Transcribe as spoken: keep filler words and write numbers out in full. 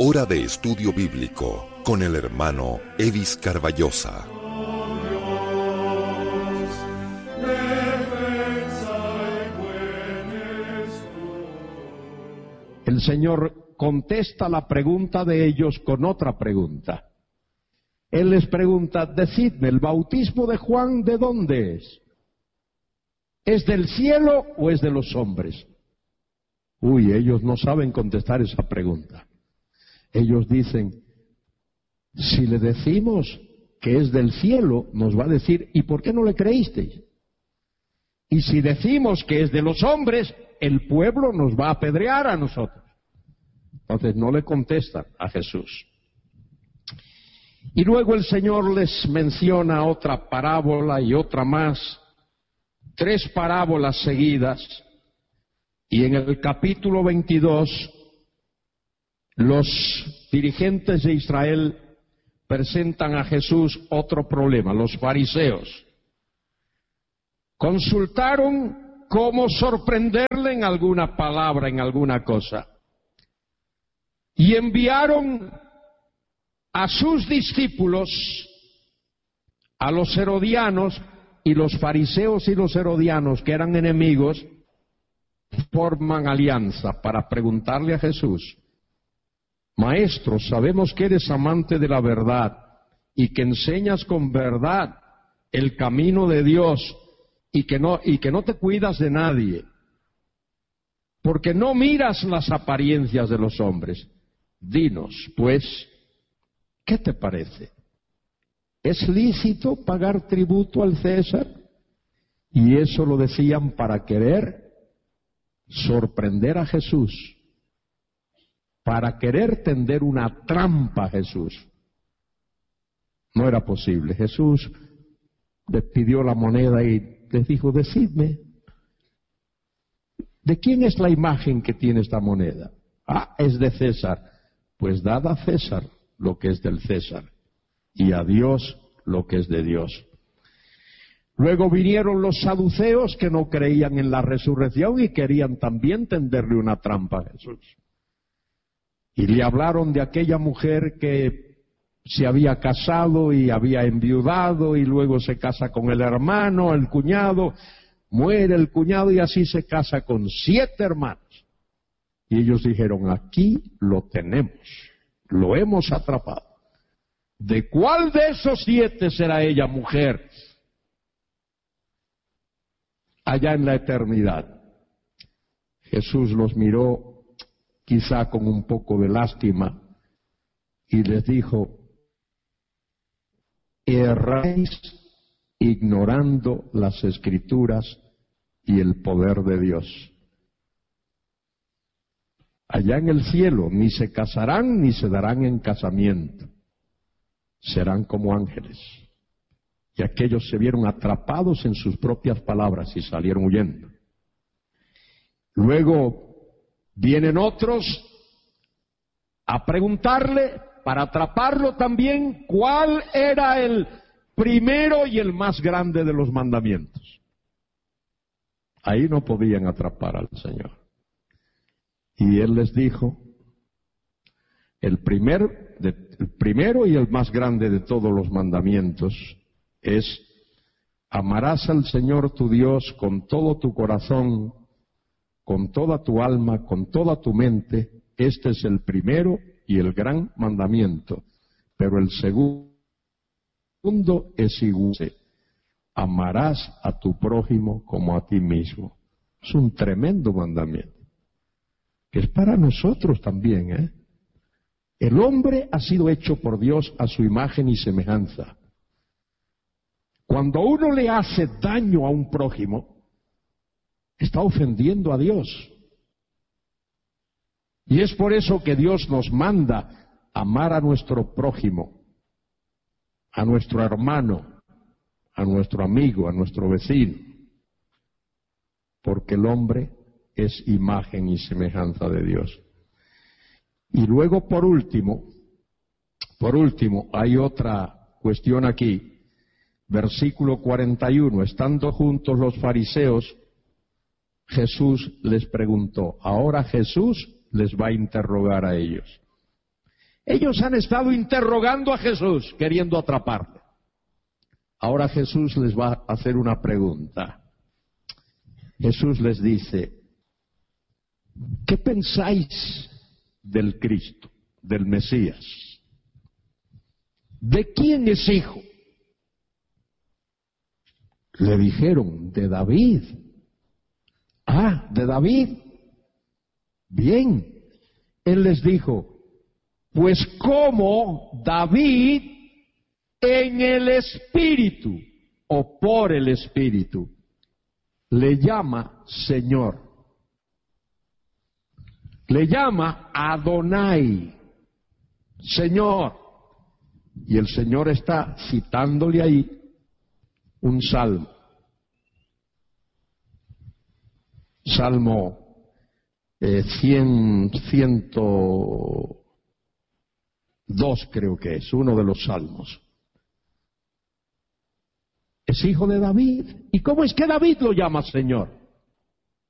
Hora de estudio bíblico con el hermano Evis Carballosa. El Señor contesta la pregunta de ellos con otra pregunta. Él les pregunta, decidme, ¿el bautismo de Juan de dónde es? ¿Es del cielo o es de los hombres? Uy, ellos no saben contestar esa pregunta. Ellos dicen, si le decimos que es del cielo, nos va a decir, ¿y por qué no le creísteis? Y si decimos que es de los hombres, el pueblo nos va a apedrear a nosotros. Entonces no le contestan a Jesús. Y luego el Señor les menciona otra parábola y otra más, tres parábolas seguidas, y en el capítulo veintidós, los dirigentes de Israel presentan a Jesús otro problema, los fariseos. Consultaron cómo sorprenderle en alguna palabra, en alguna cosa, y enviaron a sus discípulos, a los herodianos, y los fariseos y los herodianos, que eran enemigos, forman alianza para preguntarle a Jesús, Maestro, sabemos que eres amante de la verdad y que enseñas con verdad el camino de Dios y que no, y que no te cuidas de nadie, porque no miras las apariencias de los hombres. Dinos, pues, ¿qué te parece? ¿Es lícito pagar tributo al César? Y eso lo decían para querer sorprender a Jesús, para querer tender una trampa a Jesús. No era posible. Jesús les pidió la moneda y les dijo, decidme, ¿de quién es la imagen que tiene esta moneda? Ah, es de César. Pues dad a César lo que es del César y a Dios lo que es de Dios. Luego vinieron los saduceos que no creían en la resurrección y querían también tenderle una trampa a Jesús. Y le hablaron de aquella mujer que se había casado y había enviudado y luego se casa con el hermano, el cuñado, muere el cuñado y así se casa con siete hermanos. Y ellos dijeron, aquí lo tenemos, lo hemos atrapado. ¿De cuál de esos siete será ella mujer allá en la eternidad? Jesús los miró quizá con un poco de lástima y les dijo, erráis ignorando las Escrituras y el poder de Dios. Allá en el cielo ni se casarán ni se darán en casamiento. Serán como ángeles. Y aquellos se vieron atrapados en sus propias palabras y salieron huyendo. Luego vienen otros a preguntarle, para atraparlo también, cuál era el primero y el más grande de los mandamientos. Ahí no podían atrapar al Señor. Y Él les dijo, el, primer, de, el primero y el más grande de todos los mandamientos es, amarás al Señor tu Dios con todo tu corazón, con toda tu alma, con toda tu mente. Este es el primero y el gran mandamiento. Pero el segundo es igual, amarás a tu prójimo como a ti mismo. Es un tremendo mandamiento, que es para nosotros también, ¿eh? El hombre ha sido hecho por Dios a su imagen y semejanza. Cuando uno le hace daño a un prójimo, está ofendiendo a Dios. Y es por eso que Dios nos manda amar a nuestro prójimo, a nuestro hermano, a nuestro amigo, a nuestro vecino. Porque el hombre es imagen y semejanza de Dios. Y luego, por último, por último, hay otra cuestión aquí. Versículo cuarenta y uno. Estando juntos los fariseos, Jesús les preguntó. Ahora Jesús les va a interrogar a ellos. Ellos han estado interrogando a Jesús, queriendo atraparle. Ahora Jesús les va a hacer una pregunta. Jesús les dice, ¿qué pensáis del Cristo, del Mesías? ¿De quién es hijo? Le dijeron, de David. Ah, de David. Bien. Él les dijo, pues como David en el Espíritu o por el Espíritu le llama Señor. Le llama Adonai, Señor. Y el Señor está citándole ahí un salmo. Salmo eh, cien, ciento dos creo que es, uno de los salmos. Es hijo de David. ¿Y cómo es que David lo llama Señor?